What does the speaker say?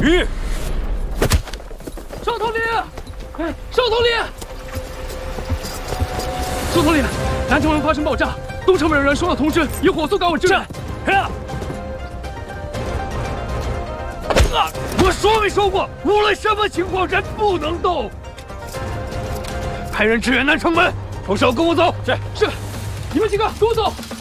少统领，少统领，少统领，南城门发生爆炸，东城门人收到通知，已火速赶往支援。我说没说过，无论什么情况，人不能动。派人支援南城门，周少跟我走。是，你们几个跟我走。